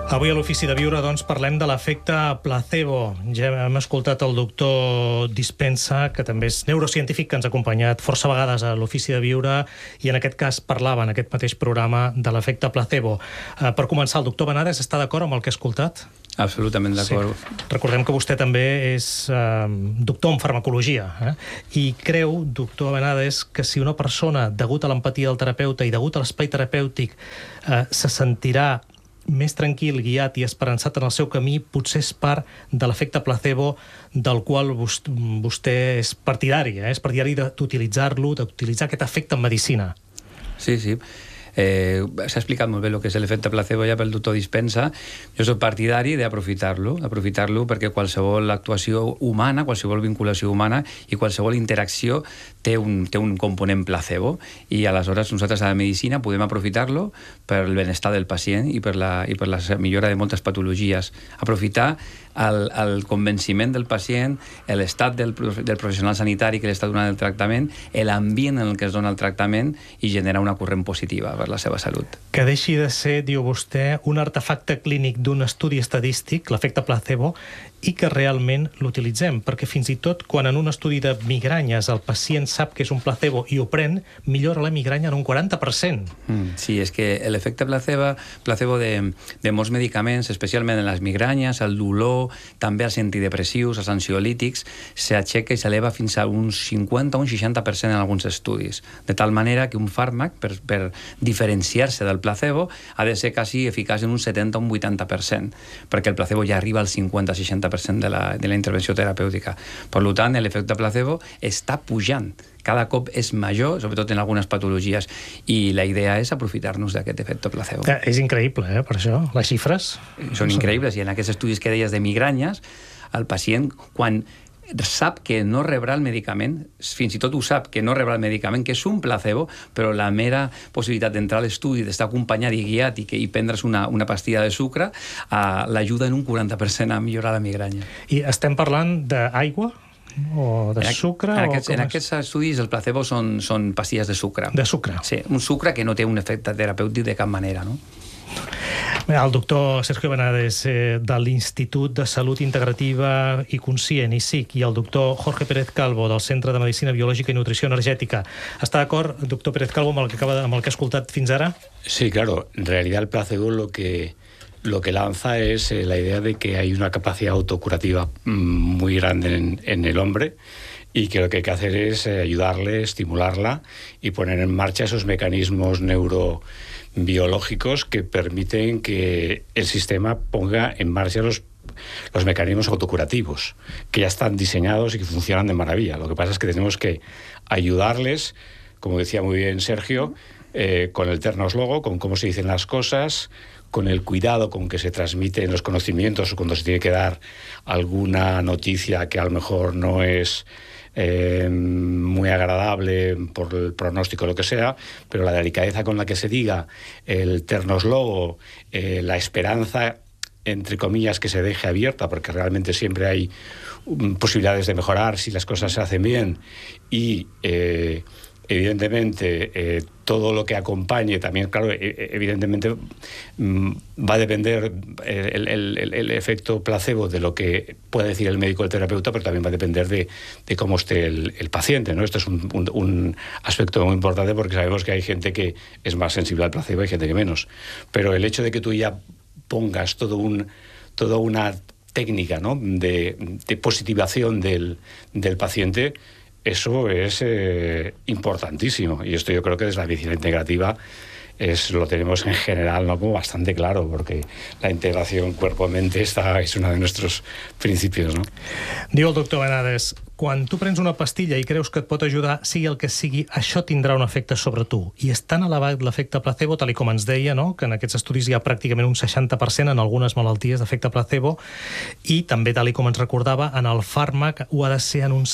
Avui a l'Ofici de Viure doncs, parlem de l'efecte placebo. Ja hem escoltat el doctor Dispensa, que també és neurocientífic, que ens ha acompanyat força vegades a l'Ofici de Viure i en aquest cas parlava en aquest mateix programa de l'efecte placebo. Per començar, el doctor Benades està d'acord amb el que ha escoltat? Absolutament d'acord. Sí. Recordem que vostè també és doctor en farmacologia i creu, doctor Benades, que si una persona, degut a l'empatia del terapeuta i degut a l'espai terapèutic, se sentirà més tranquil, guiat i esperançat en el seu camí, potser és part de l'efecte placebo del qual vostè és partidari, és partidari d'utilitzar-lo, d'utilitzar aquest efecte en medicina. Sí, sí. S'ha explicat molt bé el que és l'efecte placebo ja pel doctor Dispensa. Jo soc partidari d'aprofitar-lo perquè qualsevol actuació humana, qualsevol vinculació humana i qualsevol interacció té un component placebo i aleshores nosaltres a la medicina podem aprofitar-lo per el benestar del pacient i per la millora de moltes patologies. Aprofitar el convenciment del pacient, l'estat del professional sanitari que li està donant el tractament, l'ambient en el que es dona el tractament i generar una corrent positiva per la seva salut. Que deixi de ser, diu vostè, un artefacte clínic d'un estudi estadístic, l'efecte placebo, i que realment l'utilitzem, perquè fins i tot quan en un estudi de migranyes el pacient sap que és un placebo i ho pren, millora la migranya en un 40%. Sí, és que l'efecte placebo de molts medicaments, especialment en les migranyes, el dolor, també els antidepressius, els ansiolítics, s'aixeca i s'eleva fins a un 50 o un 60% en alguns estudis. De tal manera que un fàrmac, per diferenciar-se del placebo, ha de ser quasi eficaç en un 70 o un 80%, perquè el placebo ja arriba al 50-60% de la intervenció terapèutica. Per tant, l'efecte placebo està pujant. Cada cop és major, sobretot en algunes patologies, i la idea és aprofitar-nos d'aquest efecte placebo. És increïble, per això, les xifres. Són increïbles, i en aquests estudis que deies de migranyes, el pacient, quan sap que no rebrà el medicament, fins i tot ho sap que no rebrà el medicament, que és un placebo, però la mera possibilitat d'entrar a l'estudi, d'estar acompanyat i guiat i prendre's una pastilla de sucre, l'ajuda en un 40% a millorar la migranya. I estem parlant d'aigua o de sucre? En aquests estudis el placebo són pastilles de sucre. De sucre? Sí, un sucre que no té un efecte terapèutic de cap manera, no? El doctor Sergio Benades de l'Institut de Salut Integrativa i Conscient, ISIC, i el doctor Jorge Pérez Calvo del Centre de Medicina Biológica y Nutrición Energética. ¿Está de acuerdo, doctor Pérez Calvo, amb el que ha escoltat fins ara? Sí, claro. En realidad el placebo lo que lanza es la idea de que hay una capacidad autocurativa muy grande en el hombre y que lo que hay que hacer es ayudarle, estimularla y poner en marcha esos mecanismos neurobiológicos que permiten que el sistema ponga en marcha los mecanismos autocurativos, que ya están diseñados y que funcionan de maravilla. Lo que pasa es que tenemos que ayudarles, como decía muy bien Sergio, con el ternos logo, con cómo se dicen las cosas, con el cuidado con que se transmiten los conocimientos o cuando se tiene que dar alguna noticia que a lo mejor no es muy agradable por el pronóstico o lo que sea, pero la delicadeza con la que se diga, el ternos logo, la esperanza, entre comillas, que se deje abierta, porque realmente siempre hay posibilidades de mejorar si las cosas se hacen bien, y evidentemente todo lo que acompañe también, claro, evidentemente va a depender el efecto placebo de lo que pueda decir el médico o el terapeuta, pero también va a depender de cómo esté el paciente, ¿no? Esto es un aspecto muy importante porque sabemos que hay gente que es más sensible al placebo y gente que menos, pero el hecho de que tú ya pongas toda una técnica, ¿no?, de positivación del paciente, eso es importantísimo, y esto yo creo que desde la medicina integrativa lo tenemos en general, ¿no?, como bastante claro, porque la integración cuerpo-mente és uno de nuestros principios, ¿no? Diu el doctor Benades, quan tu prens una pastilla i creus que et pot ajudar, sigui el que sigui, això tindrà un efecte sobre tu. I és tan elevat l'efecte placebo, tal com ens deia, no?, que en aquests estudis hi ha pràcticament un 60% en algunes malalties d'efecte placebo, i també, tal com ens recordava, en el fàrmac ho ha de ser en un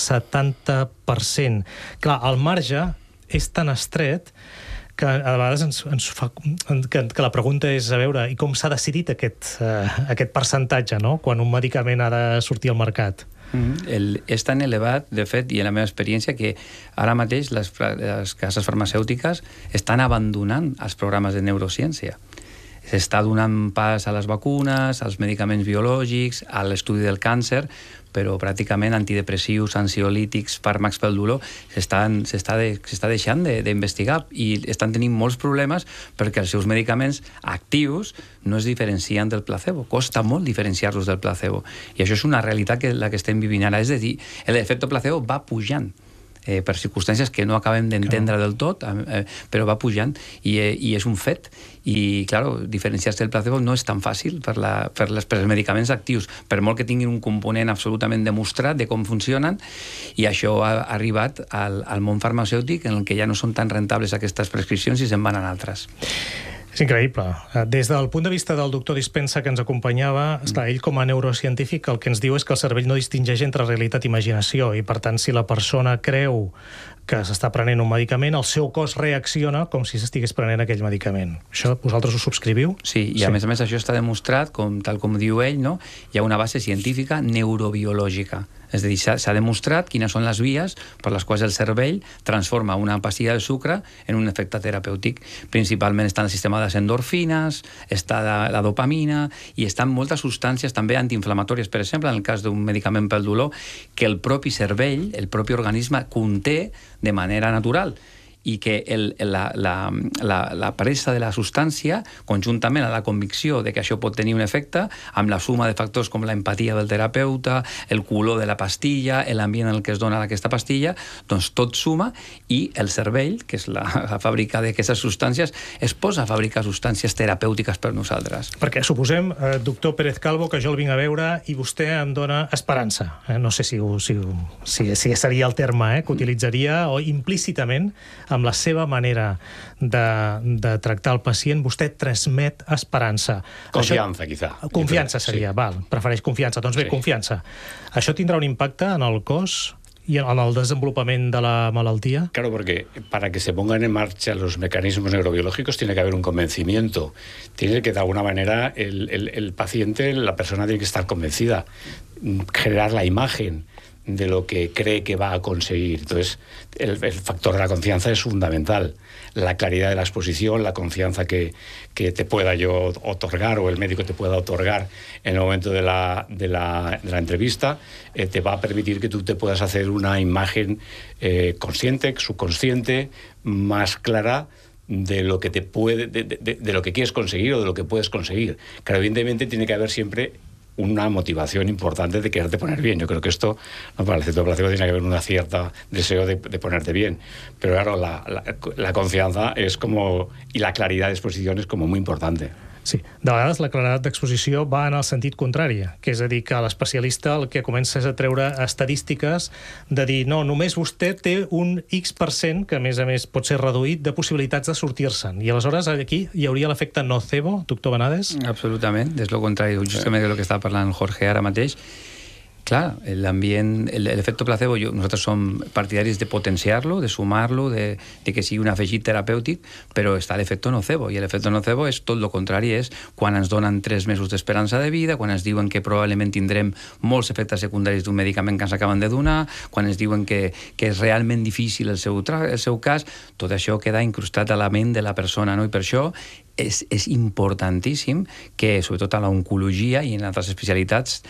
70%. Clar, el marge és tan estret que a vegades ens fa que la pregunta és, a veure, i com s'ha decidit aquest percentatge, no?, quan un medicament ha de sortir al mercat? És tan elevat, de fet, i en la meva experiència, que ara mateix les cases farmacèutiques estan abandonant els programes de neurociència. S'està donant pas a les vacunes, als medicaments biològics, a l'estudi del càncer, però pràcticament antidepressius, ansiolítics, fàrmacs pel dolor, s'està deixant d'investigar i estan tenint molts problemes perquè els seus medicaments actius no es diferencien del placebo. Costa molt diferenciar-los del placebo. I això és una realitat que la que estem vivint ara. És a dir, l'efecte placebo va pujant per circumstàncies que no acabem d'entendre del tot, però va pujant i és un fet. I, clar, diferenciar-se del placebo no és tan fàcil per els medicaments actius, per molt que tinguin un component absolutament demostrat de com funcionen, i això ha arribat al món farmacèutic en el que ja no són tan rentables aquestes prescripcions i se'n van a altres. És increïble. Des del punt de vista del doctor Dispensa que ens acompanyava, esclar, ell com a neurocientífic el que ens diu és que el cervell no distingeix entre realitat i imaginació i, per tant, si la persona creu que s'està prenent un medicament, el seu cos reacciona com si s'estigués prenent aquell medicament. Això vosaltres ho subscriviu? Sí, i a més això està demostrat, tal com diu ell, no? Hi ha una base científica neurobiològica. És a dir, s'ha demostrat quines són les vies per les quals el cervell transforma una pastilla de sucre en un efecte terapèutic. Principalment està en el sistema de les endorfines, està la dopamina i estan moltes substàncies també antiinflamatòries, per exemple, en el cas d'un medicament pel dolor, que el propi cervell, el propi organisme, conté de manera natural, i que la presa de la substància, conjuntament a la convicció de que això pot tenir un efecte, amb la suma de factors com la empatia del terapeuta, el color de la pastilla, l'ambient en el que es dona aquesta pastilla, doncs tot suma i el cervell, que és la fàbrica d'aquestes substàncies, es posa a fabricar substàncies terapèutiques per nosaltres. Perquè suposem, doctor Pérez Calvo, que jo el vinc a veure i vostè em dona esperança. No sé si seria el terme que utilitzaria, o implícitament, amb la seva manera de tractar el pacient, vostè transmet esperança. Confiança, quizá. Confiança seria, sí. Val, prefereix confiança. Doncs bé, sí. Confiança. Això tindrà un impacte en el cos y en el desenvolupament de la malaltia? Claro, porque para que se pongan en marcha los mecanismos neurobiológicos tiene que haber un convencimiento. Tiene que, de alguna manera, el paciente, la persona tiene que estar convencida, generar la imagen de lo que cree que va a conseguir. Entonces, el factor de la confianza es fundamental. La claridad de la exposición, la confianza que te pueda yo otorgar o el médico te pueda otorgar en el momento de la entrevista, te va a permitir que tú te puedas hacer una imagen consciente, subconsciente, más clara de lo que te puede, de lo que quieres conseguir o de lo que puedes conseguir. Claro, evidentemente tiene que haber siempre una motivación importante de quererte poner bien. Yo creo que esto, no, para el efecto placebo tiene que haber una cierta deseo de ponerte bien. Pero claro, la confianza es como, y la claridad de exposición es como muy importante. Sí, de vegades la claredat d'exposició va en el sentit contrari, que és a dir, que l'especialista el que comença és a treure estadístiques de dir, no, només vostè té un X%, que a més pot ser reduït, de possibilitats de sortir-se'n. I aleshores aquí hi hauria l'efecte nocebo, doctor Benades? Absolutament, és el contrari, justament del que estava parlant Jorge ara mateix. Clar, l'ambient, l'efecte placebo, nosaltres som partidaris de potenciar-lo, de sumar-lo, de que sigui un afegit terapèutic, però està l'efecte nocebo, i l'efecte nocebo és tot el contrari, és quan ens donen 3 mesos d'esperança de vida, quan ens diuen que probablement tindrem molts efectes secundaris d'un medicament que ens acaben de donar, quan ens diuen que és realment difícil el seu cas, tot això queda incrustat a la ment de la persona, no? I per això és importantíssim que, sobretot a l'oncologia i en altres especialitats,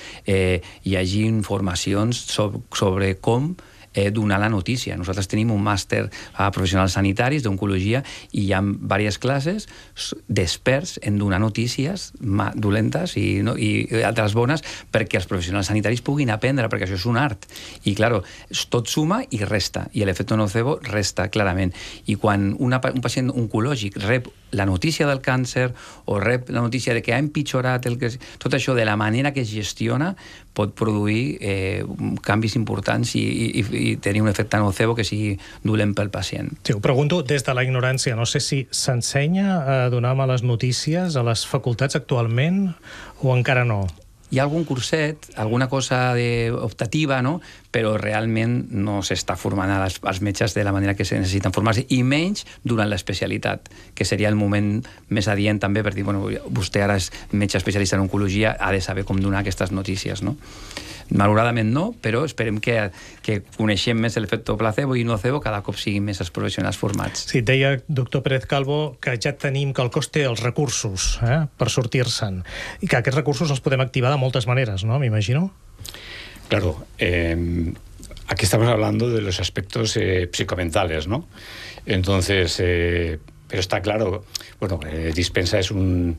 hi hagi informacions sobre com donar la notícia. Nosaltres tenim un màster a professionals sanitaris d'oncologia i hi ha diverses classes d'experts en donar notícies dolentes i altres bones perquè els professionals sanitaris puguin aprendre, perquè això és un art. I, clar, tot suma i resta, i l'efecte nocebo resta clarament. I quan un pacient oncològic rep la notícia del càncer o rep la notícia de que ha empitjorat tot això de la manera que es gestiona, pot produir canvis importants i tenir un efecte nocebo que sigui dolent pel pacient. Sí, ho pregunto des de la ignorància. No sé si s'ensenya a donar males notícies a les facultats actualment o encara no. Hi ha algun curset, alguna cosa optativa, no? Però realment no s'està formant als metges de la manera que se necessiten formar-se, i menys durant l'especialitat, que seria el moment més adient també per dir, bueno, vostè ara és metge especialista en oncologia, ha de saber com donar aquestes notícies, no? Malauradament no, però esperem que coneixem més l'efecte placebo i nocebo, cada cop siguin més els professionals formats. Sí, deia, doctor Pérez Calvo, que ja tenim que el cos té els recursos per sortir-se'n, i que aquests recursos els podem activar de moltes maneres, ¿no? M'imagino. Claro, aquí estamos hablando de los aspectos psicomentales, ¿no? Entonces, pero está claro, bueno, Dispensa es un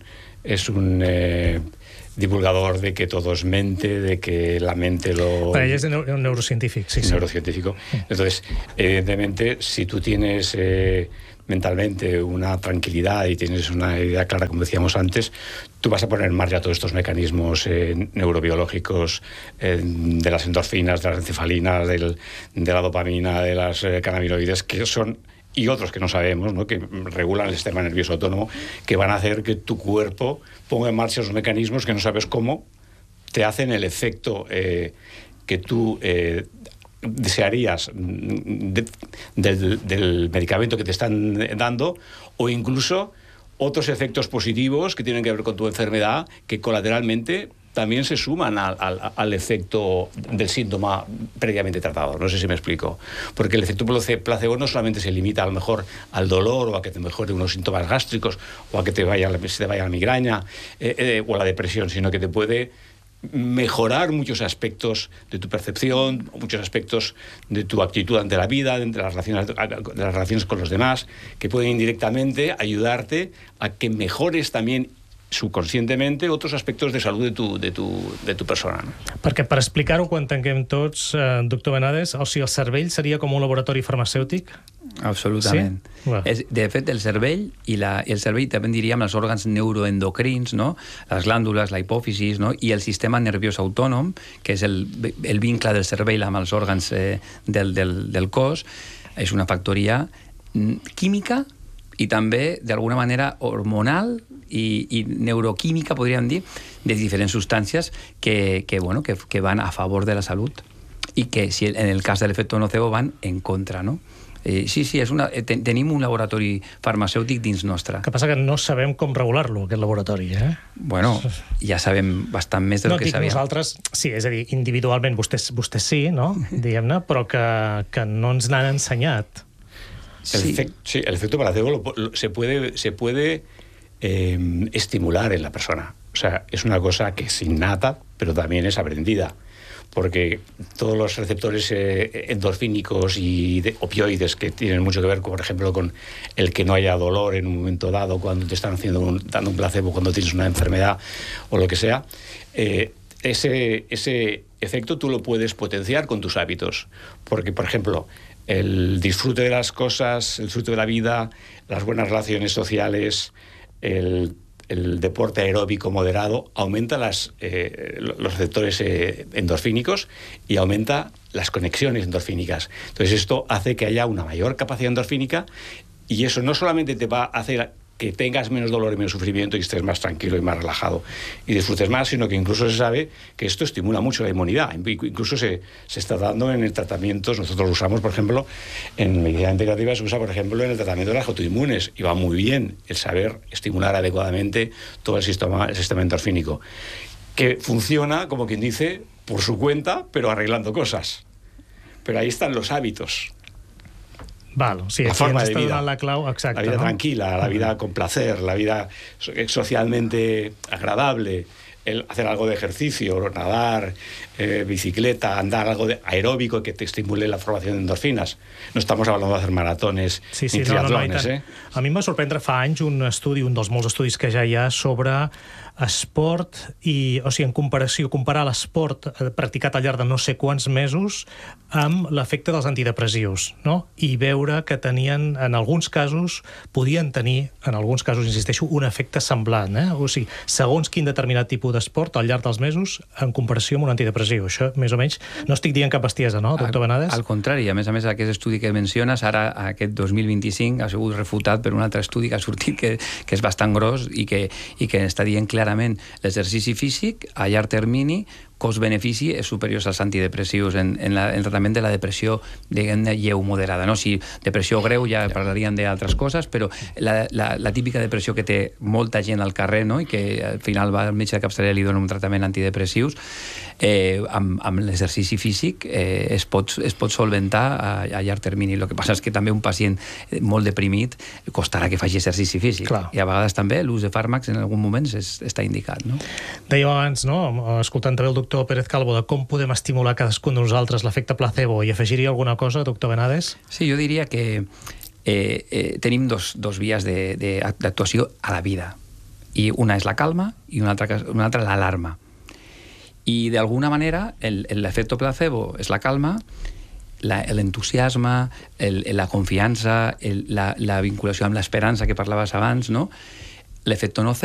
divulgador de que todo es mente, de que la mente lo... Bueno, ella es un neurocientífico, sí. Neurocientífico. Entonces, evidentemente, si tú tienes mentalmente una tranquilidad y tienes una idea clara, como decíamos antes, tú vas a poner en marcha todos estos mecanismos neurobiológicos de las endorfinas, de las encefalinas, de la dopamina, de las cannabinoides, que son... y otros que no sabemos, ¿no? Que regulan el sistema nervioso autónomo, que van a hacer que tu cuerpo ponga en marcha esos mecanismos que no sabes cómo te hacen el efecto que tú desearías del medicamento que te están dando, o incluso otros efectos positivos que tienen que ver con tu enfermedad, que colateralmente también se suman al efecto del síntoma previamente tratado. No sé si me explico. Porque el efecto placebo no solamente se limita a lo mejor al dolor, o a que te mejore unos síntomas gástricos, o a que se te vaya la migraña o la depresión, sino que te puede mejorar muchos aspectos de tu percepción, muchos aspectos de tu actitud ante la vida, de las relaciones con los demás, que pueden indirectamente ayudarte a que mejores también subconscientemente otros aspectos de salud de tu persona. No? Perquè per explicar-ho quan tanquem tots, doctor Benades, o sigui, el cervell seria com un laboratori farmacèutic? Absolutament. Sí? Well. De fet, el cervell, i el cervell també diríem els òrgans neuroendocrins, no? Les glàndules, la hipòfisis, no? I el sistema nerviós autònom, que és el vincle del cervell amb els òrgans del cos, és una factoria química i també, d'alguna manera, hormonal i neuroquímica, podríem dir, de diferents substàncies que van a favor de la salut i que, si en el cas de l'efecte nocebo, van en contra, no? Sí, tenim un laboratori farmacèutic dins nostre. Que passa que no sabem com regular-lo, aquest laboratori, Bueno, ja sabem bastant més del que sabíem. Nosaltres, sí, és a dir, individualment vostès sí, no? Diguem-ne, però que no ens n'han ensenyat. El efecto placebo se puede estimular en la persona. O sea, es una cosa que es innata, pero también es aprendida. Porque todos los receptores endorfínicos y de opioides que tienen mucho que ver, por ejemplo, con el que no haya dolor en un momento dado cuando te están dando un placebo, cuando tienes una enfermedad o lo que sea, ese efecto tú lo puedes potenciar con tus hábitos. Porque, por ejemplo, el disfrute de las cosas, el disfrute de la vida, las buenas relaciones sociales, el deporte aeróbico moderado, aumenta los receptores endorfínicos y aumenta las conexiones endorfínicas. Entonces esto hace que haya una mayor capacidad endorfínica, y eso no solamente te va a hacer que tengas menos dolor y menos sufrimiento y estés más tranquilo y más relajado y disfrutes más, sino que incluso se sabe que esto estimula mucho la inmunidad. Incluso se está dando en el tratamiento. Nosotros lo usamos, por ejemplo, en medicina integrativa se usa, por ejemplo, en el tratamiento de las autoinmunes, y va muy bien el saber estimular adecuadamente todo el sistema endorfínico, que funciona, como quien dice, por su cuenta, pero arreglando cosas. Pero ahí están los hábitos. Val, sí, la forma de vida, la clau, exacte, la vida, no? Tranquila, la vida con placer, la vida socialmente agradable, el hacer algo de ejercicio, nadar, bicicleta, andar, algo de aeróbico que te estimule la formación de endorfinas. No estamos hablando de hacer maratones ni triatlones. A mi em va sorprendre fa anys un dels molts estudis que ja hi ha sobre esport i, o sigui, en comparació, comparar l'esport practicat al llarg de no sé quants mesos amb l'efecte dels antidepressius, no? I veure que tenien, en alguns casos, podien tenir, en alguns casos, insisteixo, un efecte semblant, O sigui, segons quin determinat tipus d'esport al llarg dels mesos, en comparació amb un antidepressiu. Això, més o menys, no estic dient cap bestiesa, no, doctor Benades? Al contrari, a més, aquest estudi que menciones, ara, aquest 2025, ha sigut refutat per un altre estudi que ha sortit, que és bastant gros i que està dient clarament clarament l'exercici físic a llarg termini, cost-benefici és superior als antidepressius en el tractament de la depressió, diguem-ne, lleu moderada. No? Si depressió greu ja parlaríem d'altres coses, però la típica depressió que té molta gent al carrer, no? I que al final va al metge de capçalera i li dona un tractament antidepressius, amb l'exercici físic es pot solventar a llarg termini. El que passa és que també un pacient molt deprimit costarà que faci exercici físic. Clar. I a vegades també l'ús de fàrmacs en algun moment està indicat. No? Dèiem abans, no? Escoltant també el doctor Pérez Calvo, de com podem estimular cadascun de nosaltres l'efecte placebo, i afegiria alguna cosa, doctor Benades? Sí, jo diria que tenim dos vies d'actuació a la vida, i una és la calma i una altra l'alarma. I d'alguna manera l'efecte placebo és la calma, l'entusiasme, la confiança, la vinculació amb l'esperança que parlaves abans, no? L'efecte nocebo